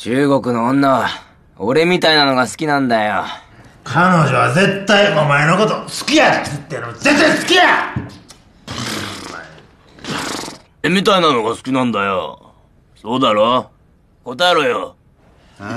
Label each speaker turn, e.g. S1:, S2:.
S1: 中国の女は俺みたいなのが好きなんだよ。
S2: 彼女は絶対お前のこと好きやって言ってるの。絶対好きや。
S1: みたいなのが好きなんだよ。そうだろ？答えろよ。